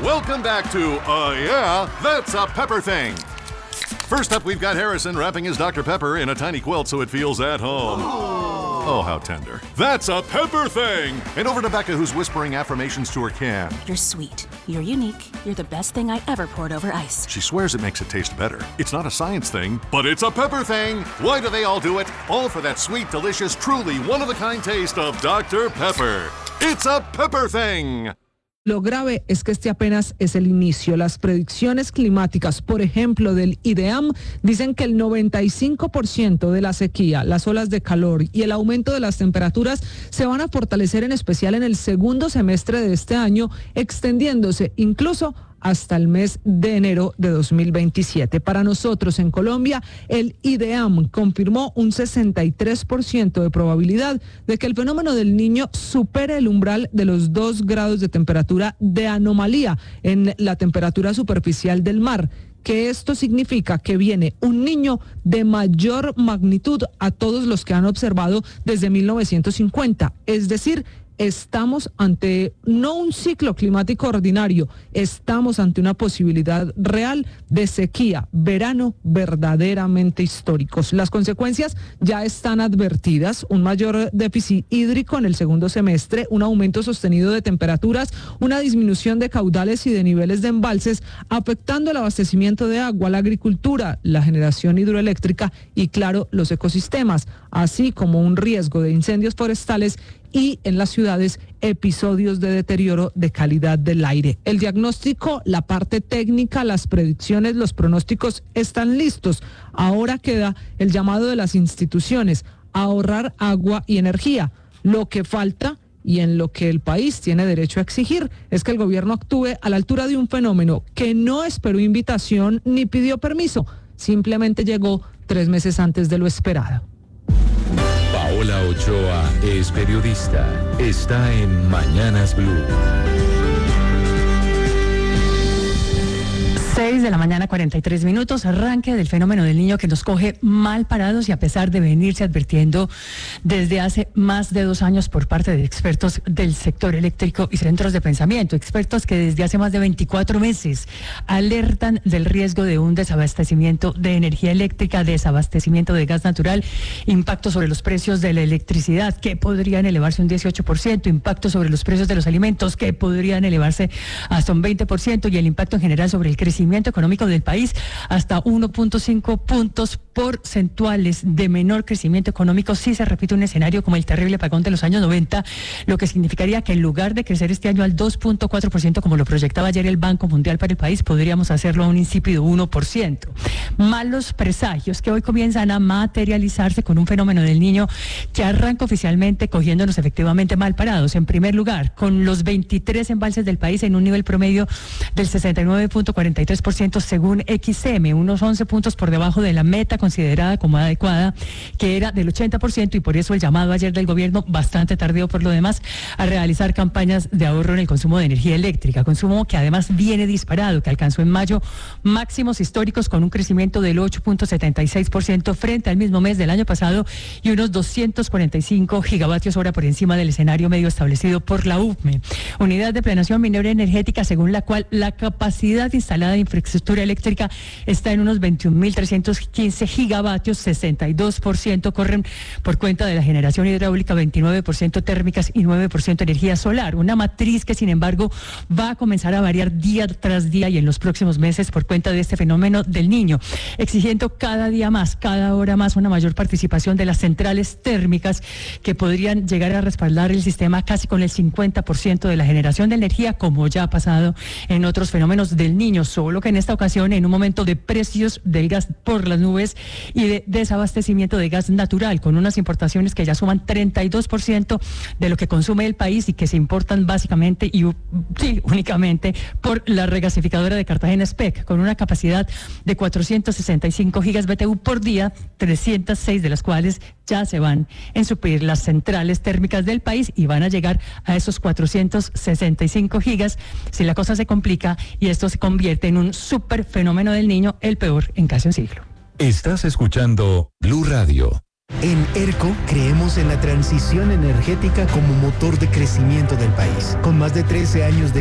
Welcome back to Yeah, That's a Pepper Thing. First up, we've got Harrison wrapping his Dr. Pepper in a tiny quilt so it feels at home. Oh, how tender. That's a Pepper Thing! And over to Becca, who's whispering affirmations to her can. You're sweet. You're unique. You're the best thing I ever poured over ice. She swears it makes it taste better. It's not a science thing, but it's a Pepper Thing! Why do they all do it? All for that sweet, delicious, truly one-of-a-kind taste of Dr. Pepper. It's a Pepper Thing! Lo grave es que este apenas es el inicio. Las predicciones climáticas, por ejemplo, del IDEAM, dicen que el 95% de la sequía, las olas de calor y el aumento de las temperaturas se van a fortalecer en especial en el segundo semestre de este año, extendiéndose incluso hasta el mes de enero de 2027. Para nosotros en Colombia, el IDEAM confirmó un 63% de probabilidad de que el fenómeno del Niño supere el umbral de los 2 grados de temperatura de anomalía en la temperatura superficial del mar. Que esto significa que viene un Niño de mayor magnitud a todos los que han observado desde 1950, es decir, estamos ante no un ciclo climático ordinario, estamos ante una posibilidad real de sequía, verano verdaderamente históricos. Las consecuencias ya están advertidas, un mayor déficit hídrico en el segundo semestre, un aumento sostenido de temperaturas, una disminución de caudales y de niveles de embalses, afectando el abastecimiento de agua, la agricultura, la generación hidroeléctrica y, claro, los ecosistemas, así como un riesgo de incendios forestales y en las ciudades episodios de deterioro de calidad del aire. El diagnóstico, la parte técnica, las predicciones, los pronósticos están listos. Ahora queda el llamado de las instituciones a ahorrar agua y energía. Lo que falta y en lo que el país tiene derecho a exigir es que el gobierno actúe a la altura de un fenómeno que no esperó invitación ni pidió permiso, simplemente llegó 3 meses antes de lo esperado. Paola Ochoa es periodista. Está en Mañanas Blue. 6 de la mañana, 43 minutos, arranque del fenómeno del Niño que nos coge mal parados y a pesar de venirse advirtiendo desde hace más de 2 años por parte de expertos del sector eléctrico y centros de pensamiento, expertos que desde hace más de 24 meses alertan del riesgo de un desabastecimiento de energía eléctrica, desabastecimiento de gas natural, impacto sobre los precios de la electricidad que podrían elevarse un 18%, impacto sobre los precios de los alimentos que podrían elevarse hasta un 20% y el impacto en general sobre el crecimiento económico del país hasta 1.5 puntos porcentuales de menor crecimiento económico si se repite un escenario como el terrible apagón de los años 90, lo que significaría que en lugar de crecer este año al 2.4% como lo proyectaba ayer el Banco Mundial para el país, podríamos hacerlo a un insípido 1%. Malos presagios que hoy comienzan a materializarse con un fenómeno del Niño que arranca oficialmente cogiéndonos efectivamente mal parados. En primer lugar, con los 23 embalses del país en un nivel promedio del 69.43% según XM, unos 11 puntos por debajo de la meta considerada como adecuada, que era del 80%, y por eso el llamado ayer del gobierno, bastante tardío por lo demás, a realizar campañas de ahorro en el consumo de energía eléctrica, consumo que además viene disparado, que alcanzó en mayo máximos históricos con un crecimiento del 8.76% frente al mismo mes del año pasado y unos 245 gigavatios hora por encima del escenario medio establecido por la UPME, unidad de planeación minera energética, según la cual la capacidad instalada de infraestructura eléctrica está en unos 21.315 gigavatios, 62% corren por cuenta de la generación hidráulica, 29% térmicas y 9% energía solar, una matriz que sin embargo va a comenzar a variar día tras día y en los próximos meses por cuenta de este fenómeno del Niño, exigiendo cada día más, cada hora más una mayor participación de las centrales térmicas que podrían llegar a respaldar el sistema casi con el 50% de la generación de energía, como ya ha pasado en otros fenómenos del Niño, solo que en esta ocasión en un momento de precios del gas por las nubes y de desabastecimiento de gas natural, con unas importaciones que ya suman 32% de lo que consume el país y que se importan básicamente y únicamente por la regasificadora de Cartagena SPEC, con una capacidad de 465 gigas BTU por día, 306 de las cuales ya se van en suplir las centrales térmicas del país y van a llegar a esos 465 gigas si la cosa se complica y esto se convierte en un super fenómeno del Niño, el peor en casi un siglo. Estás escuchando Blue Radio. En ERCO creemos en la transición energética como motor de crecimiento del país. Con más de 13 años de